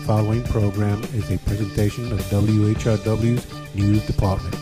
following program is a presentation of WHRW's News Department.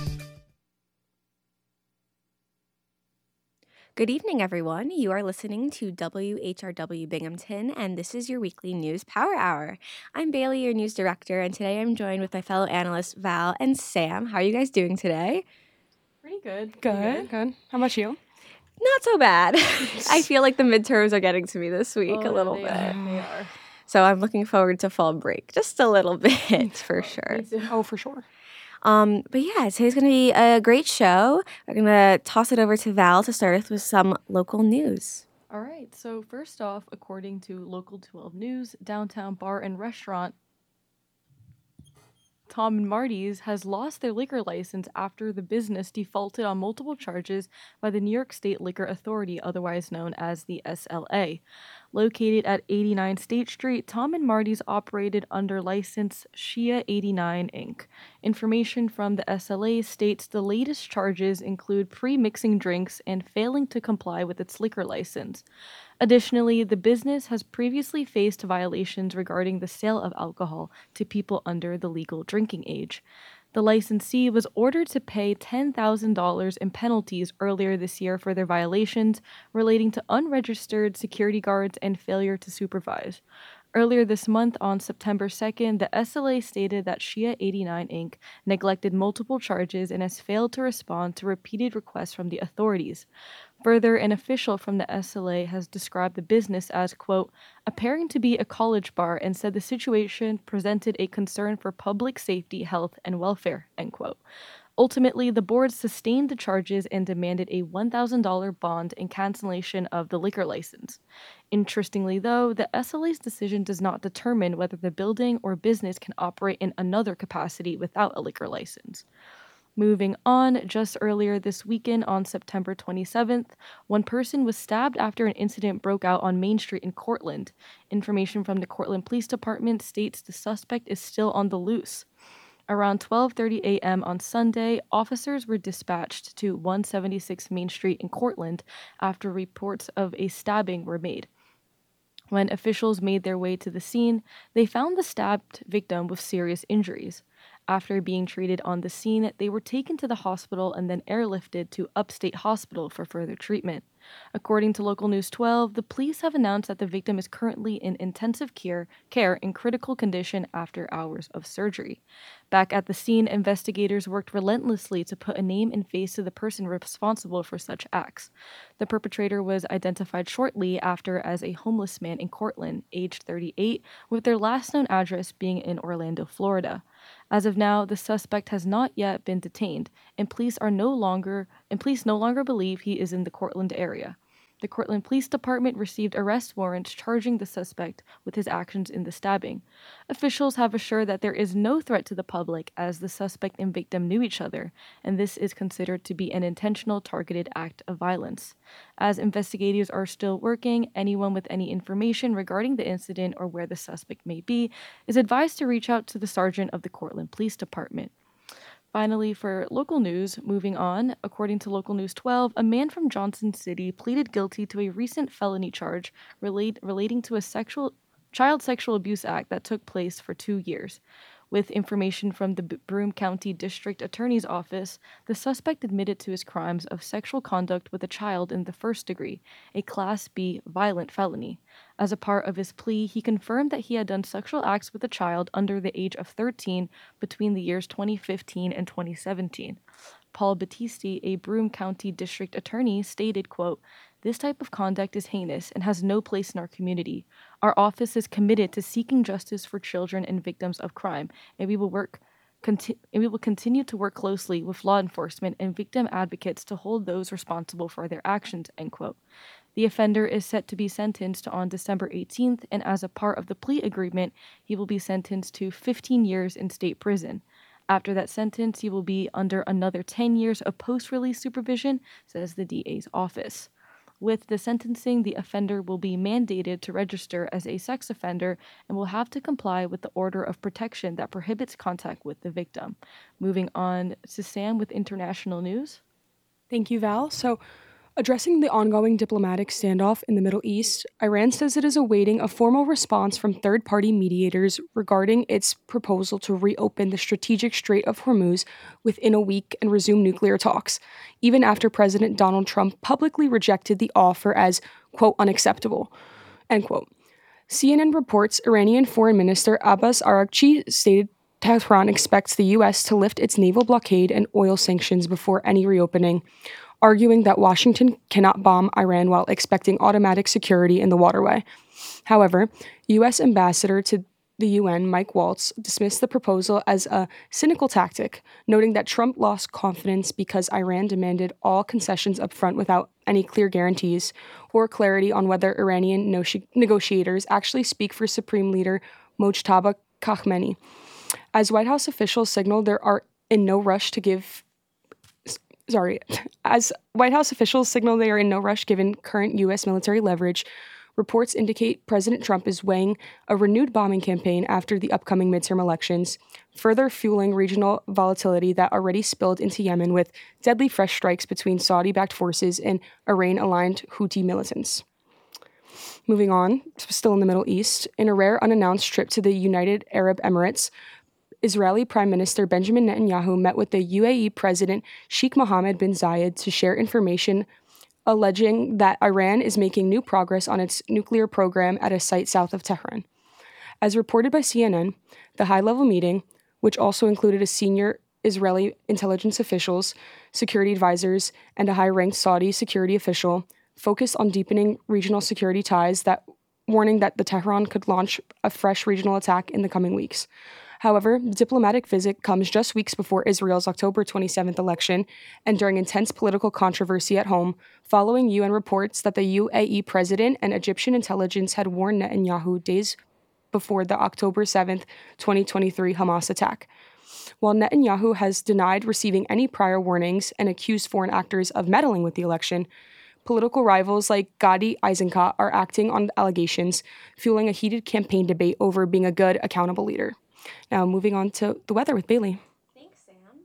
Good evening, everyone. You are listening to WHRW Binghamton, and this is your weekly News Power Hour. I'm Bailey, your news director, and today I'm joined with my fellow analysts, Val and Sam. How are you guys doing today? Pretty good. Good. How about you? Not so bad. I feel like the midterms are getting to me this week a little bit. They are. So I'm looking forward to fall break just a little bit for sure. Me too. Oh, for sure. But yeah, today's going to be a great show. We're going to toss it over to Val to start with some local news. All right. So first off, according to Local 12 News, downtown bar and restaurant Tom and Marty's has lost their liquor license after the business defaulted on multiple charges by the New York State Liquor Authority, otherwise known as the SLA. Located at 89 State Street, Tom and Marty's operated under license Shia 89 Inc. Information from the SLA states the latest charges include pre-mixing drinks and failing to comply with its liquor license. Additionally, the business has previously faced violations regarding the sale of alcohol to people under the legal drinking age. The licensee was ordered to pay $10,000 in penalties earlier this year for their violations relating to unregistered security guards and failure to supervise. Earlier this month, on September 2nd, the SLA stated that Shia 89 Inc. neglected multiple charges and has failed to respond to repeated requests from the authorities. Further, an official from the SLA has described the business as, quote, appearing to be a college bar and said the situation presented a concern for public safety, health, and welfare, end quote. Ultimately, the board sustained the charges and demanded a $1,000 bond and cancellation of the liquor license. Interestingly, though, the SLA's decision does not determine whether the building or business can operate in another capacity without a liquor license. Moving on, just earlier this weekend on September 27th, one person was stabbed after an incident broke out on Main Street in Cortland. Information from the Cortland Police Department states the suspect is still on the loose. Around 12:30 a.m. on Sunday, officers were dispatched to 176 Main Street in Cortland after reports of a stabbing were made. When officials made their way to the scene, they found the stabbed victim with serious injuries. After being treated on the scene, they were taken to the hospital and then airlifted to Upstate Hospital for further treatment. According to Local News 12, the police have announced that the victim is currently in intensive care in critical condition after hours of surgery. Back at the scene, investigators worked relentlessly to put a name and face to the person responsible for such acts. The perpetrator was identified shortly after as a homeless man in Cortland, aged 38, with their last known address being in Orlando, Florida. As of now, the suspect has not yet been detained, and police no longer believe he is in the Cortland area. The Cortland Police Department received arrest warrants charging the suspect with his actions in the stabbing. Officials have assured that there is no threat to the public as the suspect and victim knew each other, and this is considered to be an intentional targeted act of violence. As investigators are still working, anyone with any information regarding the incident or where the suspect may be is advised to reach out to the sergeant of the Cortland Police Department. Finally, for local news, moving on, according to Local News 12, a man from Johnson City pleaded guilty to a recent felony charge relating to a child sexual abuse act that took place for 2 years. With information from the Broome County District Attorney's Office, the suspect admitted to his crimes of sexual conduct with a child in the first degree, a Class B violent felony. As a part of his plea, he confirmed that he had done sexual acts with a child under the age of 13 between the years 2015 and 2017. Paul Battisti, a Broome County District Attorney, stated, quote, this type of conduct is heinous and has no place in our community. Our office is committed to seeking justice for children and victims of crime, and we will continue to work closely with law enforcement and victim advocates to hold those responsible for their actions, end quote. The offender is set to be sentenced on December 18th, and as a part of the plea agreement, he will be sentenced to 15 years in state prison. After that sentence, he will be under another 10 years of post-release supervision, says the DA's office. With the sentencing, the offender will be mandated to register as a sex offender and will have to comply with the order of protection that prohibits contact with the victim. Moving on to Sam with international news. Thank you, Val. So, Addressing the ongoing diplomatic standoff in the Middle East, Iran says it is awaiting a formal response from third-party mediators regarding its proposal to reopen the strategic Strait of Hormuz within a week and resume nuclear talks, even after President Donald Trump publicly rejected the offer as, quote, unacceptable, end quote. CNN reports Iranian Foreign Minister Abbas Araghchi stated Tehran expects the U.S. to lift its naval blockade and oil sanctions before any reopening, arguing that Washington cannot bomb Iran while expecting automatic security in the waterway. However, U.S. Ambassador to the UN, Mike Waltz, dismissed the proposal as a cynical tactic, noting that Trump lost confidence because Iran demanded all concessions up front without any clear guarantees or clarity on whether Iranian negotiators actually speak for Supreme Leader Mojtaba Khamenei. As White House officials signaled they are in no rush given current U.S. military leverage, reports indicate President Trump is weighing a renewed bombing campaign after the upcoming midterm elections, further fueling regional volatility that already spilled into Yemen with deadly fresh strikes between Saudi-backed forces and Iran-aligned Houthi militants. Moving on, still in the Middle East, in a rare unannounced trip to the United Arab Emirates, Israeli Prime Minister Benjamin Netanyahu met with the UAE President Sheikh Mohammed bin Zayed to share information alleging that Iran is making new progress on its nuclear program at a site south of Tehran. As reported by CNN, the high-level meeting, which also included a senior Israeli intelligence officials, security advisors, and a high-ranked Saudi security official, focused on deepening regional security ties, warning that the Tehran could launch a fresh regional attack in the coming weeks. However, the diplomatic visit comes just weeks before Israel's October 27th election and during intense political controversy at home, following UN reports that the UAE president and Egyptian intelligence had warned Netanyahu days before the October 7th, 2023 Hamas attack. While Netanyahu has denied receiving any prior warnings and accused foreign actors of meddling with the election, political rivals like Gadi Eisenkot are acting on allegations, fueling a heated campaign debate over being a good, accountable leader. Now, moving on to the weather with Bailey. Thanks,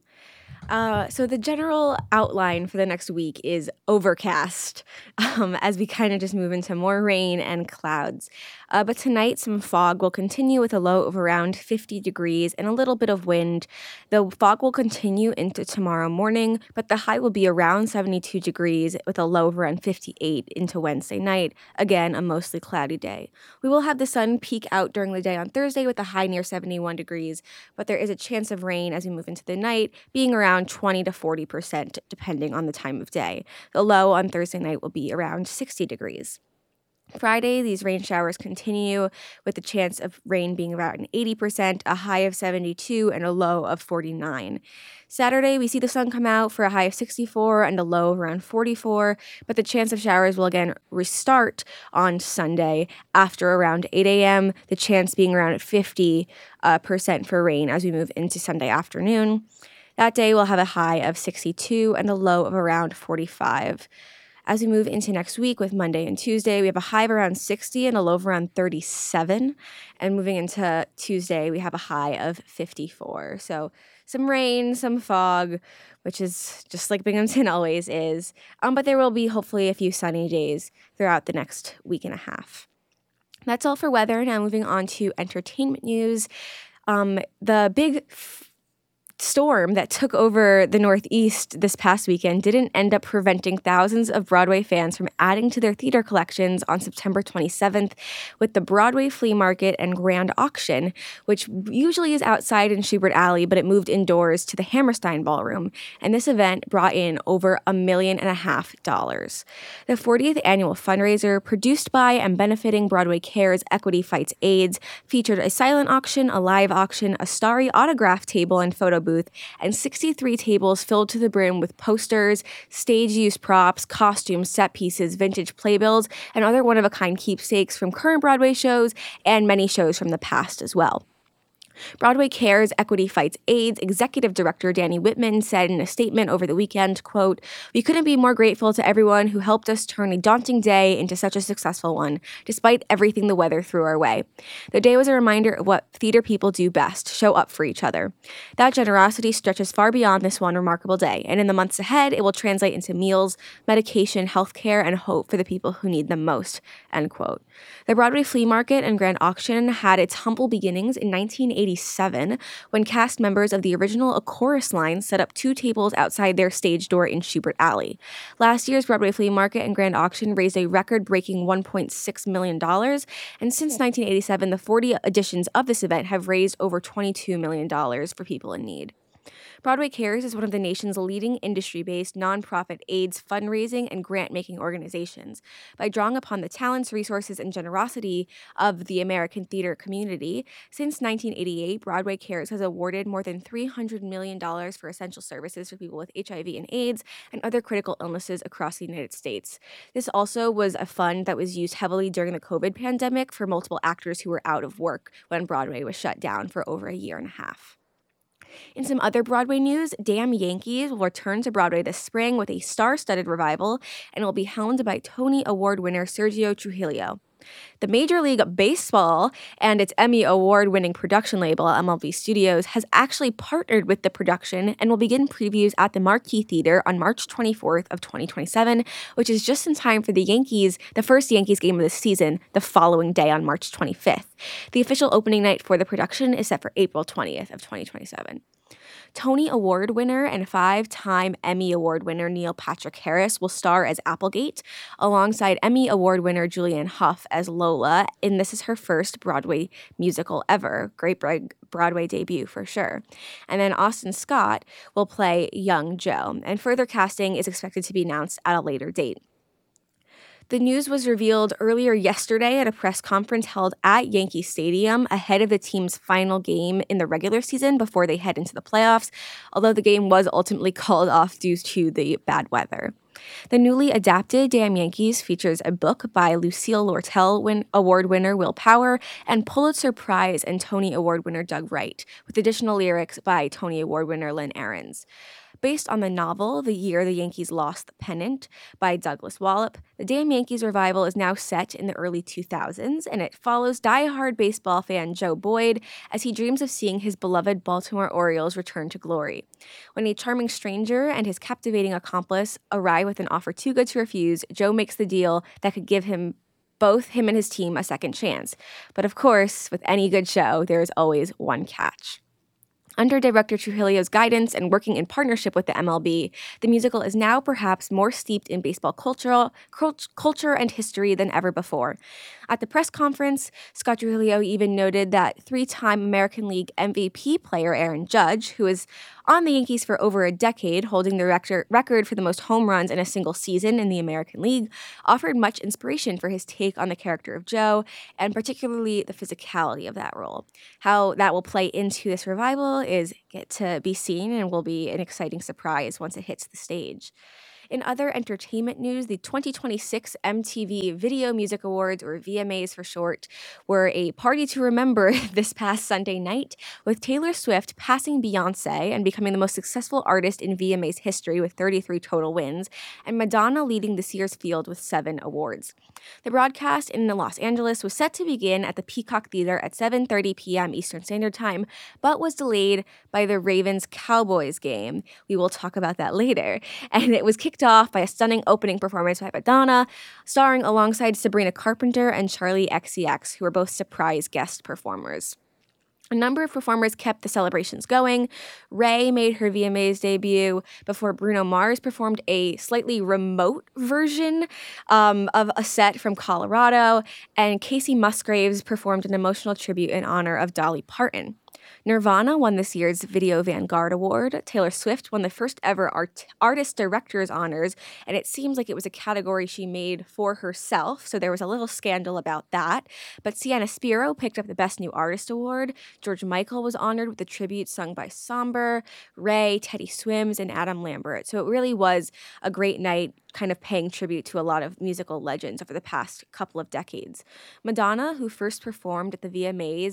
Sam. So the general outline for the next week is overcast as we kind of just move into more rain and clouds. But tonight, some fog will continue with a low of around 50 degrees and a little bit of wind. The fog will continue into tomorrow morning, but the high will be around 72 degrees with a low of around 58 into Wednesday night. Again, a mostly cloudy day. We will have the sun peak out during the day on Thursday with a high near 71 degrees, but there is a chance of rain as we move into the night, being around 20 to 40% depending on the time of day. The low on Thursday night will be around 60 degrees. Friday, these rain showers continue with the chance of rain being around 80%, a high of 72, and a low of 49. Saturday, we see the sun come out for a high of 64 and a low of around 44, but the chance of showers will again restart on Sunday after around 8 a.m., the chance being around 50% for rain as we move into Sunday afternoon. That day, we'll have a high of 62 and a low of around 45. As we move into next week with Monday and Tuesday, we have a high of around 60 and a low of around 37. And moving into Tuesday, we have a high of 54. So some rain, some fog, which is just like Binghamton always is. But there will be hopefully a few sunny days throughout the next week and a half. That's all for weather. Now moving on to entertainment news. The big storm that took over the Northeast this past weekend didn't end up preventing thousands of Broadway fans from adding to their theater collections on September 27th with the Broadway Flea Market and Grand Auction, which usually is outside in Schubert Alley, but it moved indoors to the Hammerstein Ballroom, and this event brought in over $1.5 million. The 40th annual fundraiser, produced by and benefiting Broadway Cares Equity Fights AIDS, featured a silent auction, a live auction, a starry autograph table and photo booth, and 63 tables filled to the brim with posters, stage-use props, costumes, set pieces, vintage playbills, and other one-of-a-kind keepsakes from current Broadway shows and many shows from the past as well. Broadway Cares Equity Fights AIDS executive director Danny Whitman said in a statement over the weekend, quote, "We couldn't be more grateful to everyone who helped us turn a daunting day into such a successful one, despite everything the weather threw our way. The day was a reminder of what theater people do best, show up for each other. That generosity stretches far beyond this one remarkable day, and in the months ahead, it will translate into meals, medication, healthcare, and hope for the people who need them most," end quote. The Broadway Flea Market and Grand Auction had its humble beginnings in 1987 when cast members of the original A Chorus Line set up 2 tables outside their stage door in Schubert Alley. Last year's Broadway Flea Market and Grand Auction raised a record-breaking $1.6 million, and since 1987, the 40 editions of this event have raised over $22 million for people in need. Broadway Cares is one of the nation's leading industry-based nonprofit AIDS fundraising and grant-making organizations. By drawing upon the talents, resources, and generosity of the American theater community, since 1988, Broadway Cares has awarded more than $300 million for essential services for people with HIV and AIDS and other critical illnesses across the United States. This also was a fund that was used heavily during the COVID pandemic for multiple actors who were out of work when Broadway was shut down for over a year and a half. In some other Broadway news, Damn Yankees will return to Broadway this spring with a star-studded revival and will be helmed by Tony Award winner Sergio Trujillo. The Major League Baseball and its Emmy Award-winning production label, MLB Studios, has actually partnered with the production and will begin previews at the Marquee Theater on March 24th of 2027, which is just in time for the first Yankees game of the season, the following day on March 25th. The official opening night for the production is set for April 20th of 2027. Tony Award winner and 5-time Emmy Award winner Neil Patrick Harris will star as Applegate, alongside Emmy Award winner Julianne Hough as Lola, and this is her first Broadway musical ever. Great Broadway debut for sure. And then Austin Scott will play young Joe, and further casting is expected to be announced at a later date. The news was revealed earlier yesterday at a press conference held at Yankee Stadium ahead of the team's final game in the regular season before they head into the playoffs, although the game was ultimately called off due to the bad weather. The newly adapted Damn Yankees features a book by Lucille Lortel Award winner Will Power and Pulitzer Prize and Tony Award winner Doug Wright, with additional lyrics by Tony Award winner Lynn Ahrens. Based on the novel The Year the Yankees Lost the Pennant by Douglas Wallop, the Damn Yankees revival is now set in the early 2000s, and it follows diehard baseball fan Joe Boyd as he dreams of seeing his beloved Baltimore Orioles return to glory. When a charming stranger and his captivating accomplice arrive with an offer too good to refuse, Joe makes the deal that could give both him and his team a second chance. But of course, with any good show, there is always one catch. Under director Trujillo's guidance and working in partnership with the MLB, the musical is now perhaps more steeped in baseball culture and history than ever before. At the press conference, Scott Trujillo even noted that 3-time American League MVP player Aaron Judge, who is on the Yankees for over a decade, holding the record for the most home runs in a single season in the American League, offered much inspiration for his take on the character of Joe, and particularly the physicality of that role. How that will play into this revival is yet to be seen and will be an exciting surprise once it hits the stage. In other entertainment news, the 2026 MTV Video Music Awards, or VMAs for short, were a party to remember this past Sunday night, with Taylor Swift passing Beyoncé and becoming the most successful artist in VMA's history with 33 total wins, and Madonna leading the Sears field with 7 awards. The broadcast in Los Angeles was set to begin at the Peacock Theater at 7:30 p.m. Eastern Standard Time, but was delayed by the Ravens-Cowboys game. We will talk about that later. And it was kicked off by a stunning opening performance by Madonna, starring alongside Sabrina Carpenter and Charli XCX, who were both surprise guest performers. A number of performers kept the celebrations going. Ray made her VMAs debut before Bruno Mars performed a slightly remote version of a set from Colorado, and Casey Musgraves performed an emotional tribute in honor of Dolly Parton. Nirvana won this year's Video Vanguard Award. Taylor Swift won the first ever Artist Director's Honors, and it seems like it was a category she made for herself, so there was a little scandal about that. But Sienna Spiro picked up the Best New Artist Award. George Michael was honored with a tribute sung by Somber, Ray, Teddy Swims, and Adam Lambert. So it really was a great night, kind of paying tribute to a lot of musical legends over the past couple of decades. Madonna, who first performed at the VMAs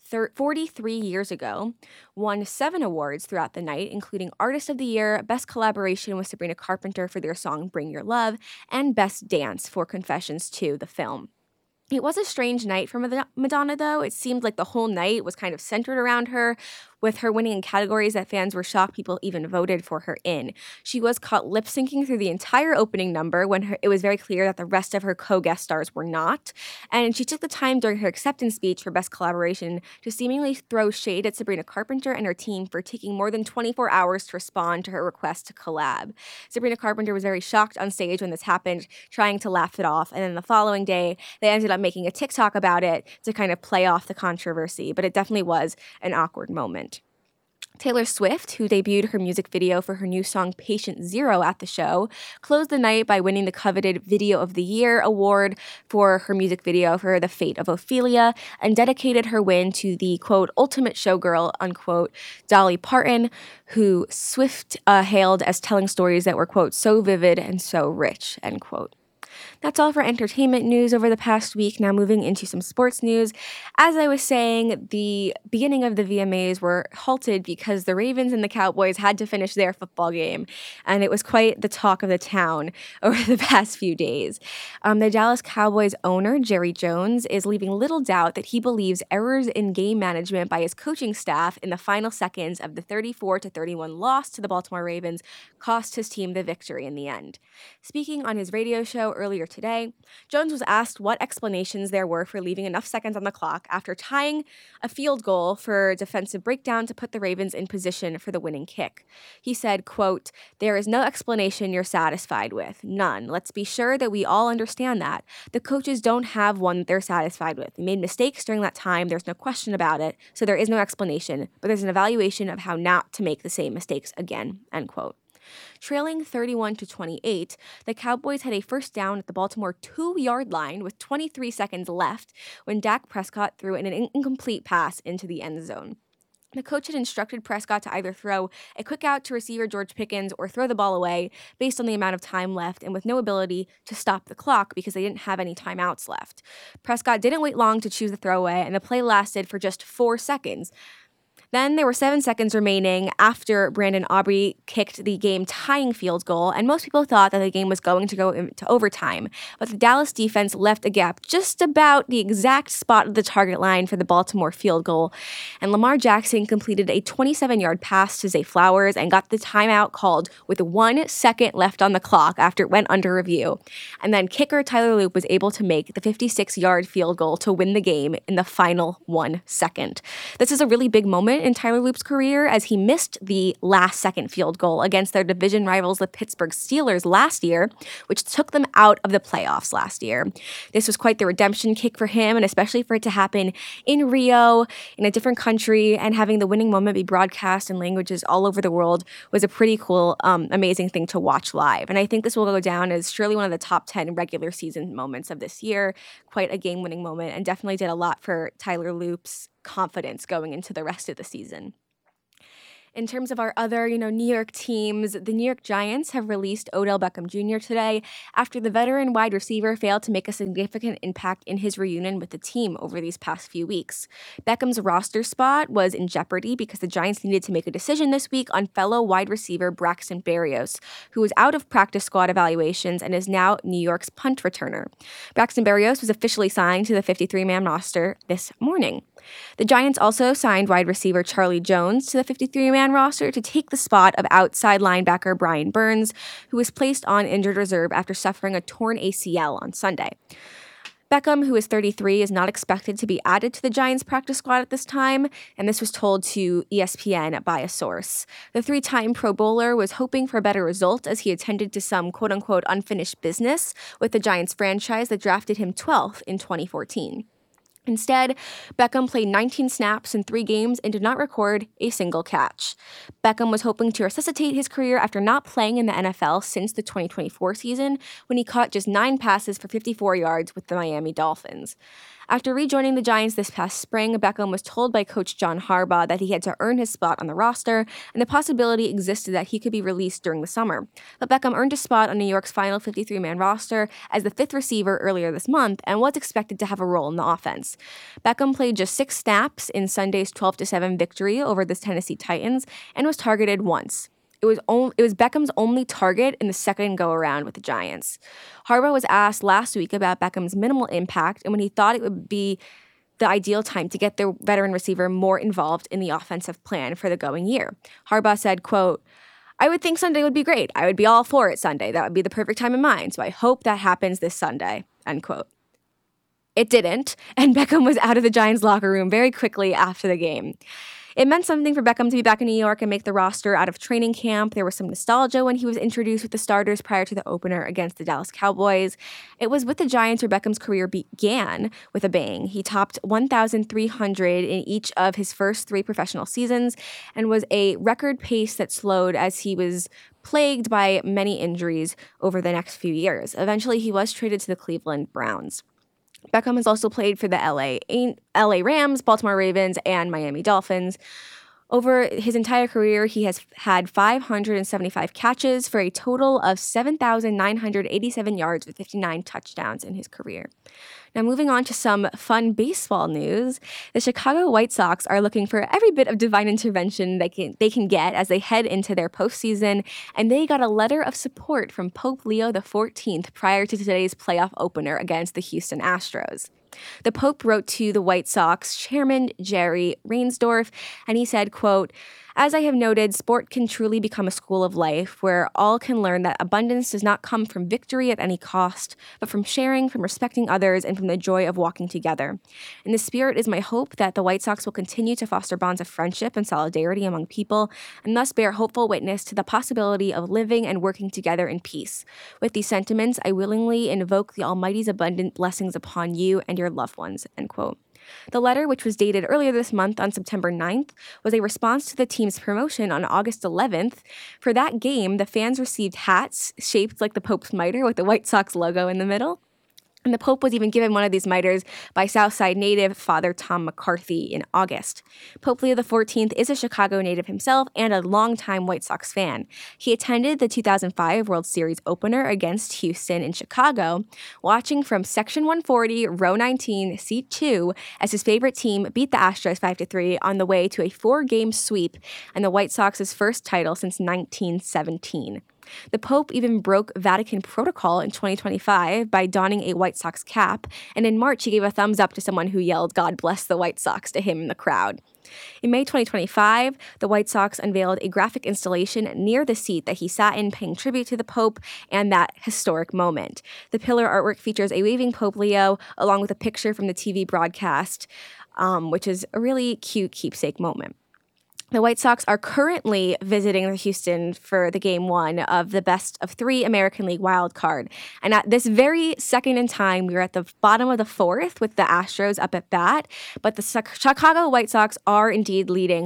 43 years ago, won 7 awards throughout the night, including Artist of the Year, Best Collaboration with Sabrina Carpenter for their song Bring Your Love, and Best Dance for Confessions 2, the film. It was a strange night for Madonna, though. It seemed like the whole night was kind of centered around her, with her winning in categories that fans were shocked people even voted for her in. She was caught lip-syncing through the entire opening number when it was very clear that the rest of her co-guest stars were not. And she took the time during her acceptance speech for Best Collaboration to seemingly throw shade at Sabrina Carpenter and her team for taking more than 24 hours to respond to her request to collab. Sabrina Carpenter was very shocked on stage when this happened, trying to laugh it off. And then the following day, they ended up making a TikTok about it to kind of play off the controversy. But it definitely was an awkward moment. Taylor Swift, who debuted her music video for her new song Patient Zero at the show, closed the night by winning the coveted Video of the Year award for her music video for The Fate of Ophelia, and dedicated her win to the, quote, ultimate showgirl, unquote, Dolly Parton, who Swift hailed as telling stories that were, quote, so vivid and so rich, end quote. That's all for entertainment news over the past week. Now moving into some sports news. As I was saying, the beginning of the VMAs were halted because the Ravens and the Cowboys had to finish their football game, and it was quite the talk of the town over the past few days. The Dallas Cowboys owner, Jerry Jones, is leaving little doubt that he believes errors in game management by his coaching staff in the final seconds of the 34-31 loss to the Baltimore Ravens cost his team the victory in the end. Speaking on his radio show earlier today, Jones was asked what explanations there were for leaving enough seconds on the clock after tying a field goal for defensive breakdown to put the Ravens in position for the winning kick. He said, quote, "There is no explanation you're satisfied with. None. Let's be sure that we all understand that. The coaches don't have one that they're satisfied with. They made mistakes during that time. There's no question about it. So there is no explanation, but there's an evaluation of how not to make the same mistakes again," end quote. Trailing 31-28, the Cowboys had a first down at the Baltimore 2-yard line with 23 seconds left when Dak Prescott threw an incomplete pass into the end zone. The coach had instructed Prescott to either throw a quick out to receiver George Pickens or throw the ball away based on the amount of time left and with no ability to stop the clock because they didn't have any timeouts left. Prescott didn't wait long to choose the throwaway, and the play lasted for just 4 seconds. Then there were 7 seconds remaining after Brandon Aubrey kicked the game-tying field goal, and most people thought that the game was going to go into overtime. But the Dallas defense left a gap just about the exact spot of the target line for the Baltimore field goal, and Lamar Jackson completed a 27-yard pass to Zay Flowers and got the timeout called with 1 second left on the clock after it went under review. And then kicker Tyler Loop was able to make the 56-yard field goal to win the game in the final 1 second. This is a really big moment in Tyler Loop's career, as he missed the last-second field goal against their division rivals, the Pittsburgh Steelers, last year, which took them out of the playoffs last year. This was quite the redemption kick for him, and especially for it to happen in Rio, in a different country, and having the winning moment be broadcast in languages all over the world was a pretty cool, amazing thing to watch live. And I think this will go down as surely one of the top 10 regular season moments of this year. Quite a game-winning moment, and definitely did a lot for Tyler Loop's confidence going into the rest of the season. In terms of our other, New York teams, the New York Giants have released Odell Beckham Jr. today after the veteran wide receiver failed to make a significant impact in his reunion with the team over these past few weeks. Beckham's roster spot was in jeopardy because the Giants needed to make a decision this week on fellow wide receiver Braxton Berrios, who was out of practice squad evaluations and is now New York's punt returner. Braxton Berrios was officially signed to the 53-man roster this morning. The Giants also signed wide receiver Charlie Jones to the 53-man roster to take the spot of outside linebacker Brian Burns, who was placed on injured reserve after suffering a torn ACL on Sunday. Beckham, who is 33, is not expected to be added to the Giants practice squad at this time, and this was told to ESPN by a source. The 3-time Pro Bowler was hoping for a better result as he attended to some quote-unquote unfinished business with the Giants franchise that drafted him 12th in 2014. Instead, Beckham played 19 snaps in 3 games and did not record a single catch. Beckham was hoping to resuscitate his career after not playing in the NFL since the 2024 season, when he caught just 9 passes for 54 yards with the Miami Dolphins. After rejoining the Giants this past spring, Beckham was told by coach John Harbaugh that he had to earn his spot on the roster, and the possibility existed that he could be released during the summer. But Beckham earned a spot on New York's final 53-man roster as the 5th receiver earlier this month and was expected to have a role in the offense. Giants. Beckham played just 6 snaps in Sunday's 12-7 victory over the Tennessee Titans and was targeted once. It was Beckham's only target in the second go-around with the Giants. Harbaugh was asked last week about Beckham's minimal impact and when he thought it would be the ideal time to get their veteran receiver more involved in the offensive plan for the going year. Harbaugh said, quote, "I would think Sunday would be great. I would be all for it Sunday. That would be the perfect time in mind. So I hope that happens this Sunday," end quote. It didn't, and Beckham was out of the Giants' locker room very quickly after the game. It meant something for Beckham to be back in New York and make the roster out of training camp. There was some nostalgia when he was introduced with the starters prior to the opener against the Dallas Cowboys. It was with the Giants where Beckham's career began with a bang. He topped 1,300 in each of his first 3 professional seasons and was a record pace that slowed as he was plagued by many injuries over the next few years. Eventually, he was traded to the Cleveland Browns. Beckham has also played for the LA Rams, Baltimore Ravens, and Miami Dolphins. Over his entire career, he has had 575 catches for a total of 7,987 yards with 59 touchdowns in his career. Now, moving on to some fun baseball news, the Chicago White Sox are looking for every bit of divine intervention they can get as they head into their postseason, and they got a letter of support from Pope Leo XIV prior to today's playoff opener against the Houston Astros. The Pope wrote to the White Sox chairman, Jerry Reinsdorf, and he said, quote, "As I have noted, sport can truly become a school of life where all can learn that abundance does not come from victory at any cost, but from sharing, from respecting others, and from the joy of walking together. In this spirit is my hope that the White Sox will continue to foster bonds of friendship and solidarity among people, and thus bear hopeful witness to the possibility of living and working together in peace. With these sentiments, I willingly invoke the Almighty's abundant blessings upon you and your loved ones," end quote. The letter, which was dated earlier this month on September 9th, was a response to the team's promotion on August 11th. For that game, the fans received hats shaped like the Pope's mitre with the White Sox logo in the middle. And the Pope was even given one of these mitres by Southside native Father Tom McCarthy in August. Pope Leo XIV is a Chicago native himself and a longtime White Sox fan. He attended the 2005 World Series opener against Houston in Chicago, watching from Section 140, Row 19, Seat 2, as his favorite team beat the Astros 5-3 on the way to a 4-game sweep and the White Sox's first title since 1917. The Pope even broke Vatican protocol in 2025 by donning a White Sox cap, and in March he gave a thumbs up to someone who yelled "God bless the White Sox" to him in the crowd. In May 2025, the White Sox unveiled a graphic installation near the seat that he sat in, paying tribute to the Pope and that historic moment. The pillar artwork features a waving Pope Leo along with a picture from the TV broadcast, which is a really cute keepsake moment. The White Sox are currently visiting Houston for the Game 1 of the best of 3 American League wild card. And at this very second in time, we're at the bottom of the 4th with the Astros up at bat. But the Chicago White Sox are indeed leading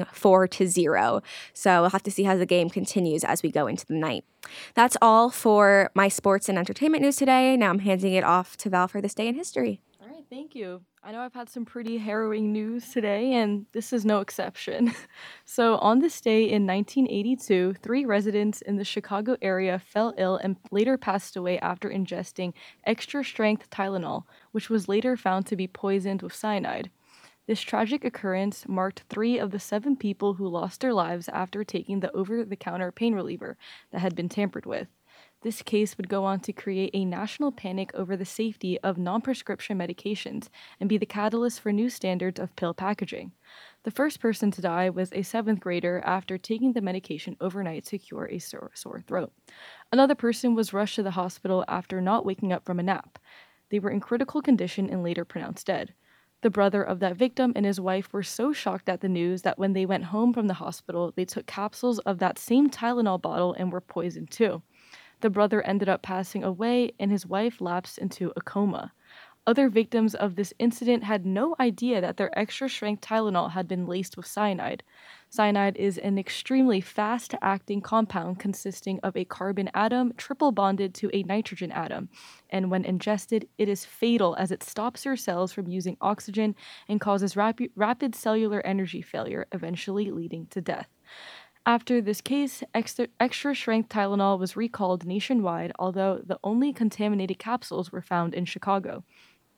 4-0. So we'll have to see how the game continues as we go into the night. That's all for my sports and entertainment news today. Now I'm handing it off to Val for this day in history. All right, thank you. I know I've had some pretty harrowing news today, and this is no exception. So, on this day in 1982, 3 residents in the Chicago area fell ill and later passed away after ingesting extra-strength Tylenol, which was later found to be poisoned with cyanide. This tragic occurrence marked 3 of the 7 people who lost their lives after taking the over-the-counter pain reliever that had been tampered with. This case would go on to create a national panic over the safety of non-prescription medications and be the catalyst for new standards of pill packaging. The first person to die was a 7th grader after taking the medication overnight to cure a sore throat. Another person was rushed to the hospital after not waking up from a nap. They were in critical condition and later pronounced dead. The brother of that victim and his wife were so shocked at the news that when they went home from the hospital, they took capsules of that same Tylenol bottle and were poisoned too. The brother ended up passing away, and his wife lapsed into a coma. Other victims of this incident had no idea that their extra-strength Tylenol had been laced with cyanide. Cyanide is an extremely fast-acting compound consisting of a carbon atom triple bonded to a nitrogen atom, and when ingested, it is fatal as it stops your cells from using oxygen and causes rapid cellular energy failure, eventually leading to death. After this case, extra-strength Tylenol was recalled nationwide, although the only contaminated capsules were found in Chicago.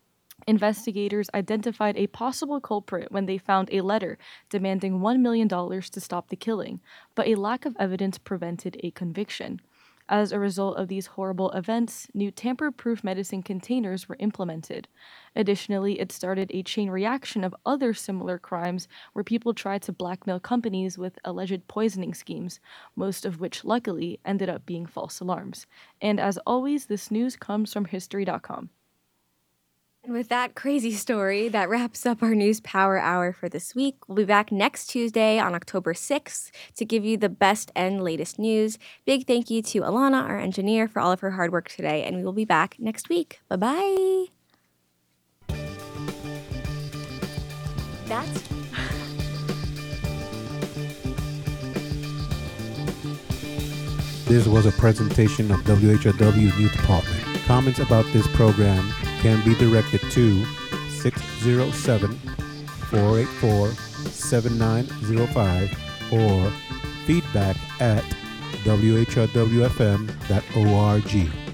Investigators identified a possible culprit when they found a letter demanding $1 million to stop the killing, but a lack of evidence prevented a conviction. As a result of these horrible events, new tamper-proof medicine containers were implemented. Additionally, it started a chain reaction of other similar crimes where people tried to blackmail companies with alleged poisoning schemes, most of which luckily ended up being false alarms. And as always, this news comes from History.com. And with that crazy story, that wraps up our News Power Hour for this week. We'll be back next Tuesday on October 6th to give you the best and latest news. Big thank you to Alana, our engineer, for all of her hard work today, and we will be back next week. Bye-bye. This was a presentation of WHRW News Department. Comments about this program can be directed to 607-484-7905 or feedback at whrwfm.org.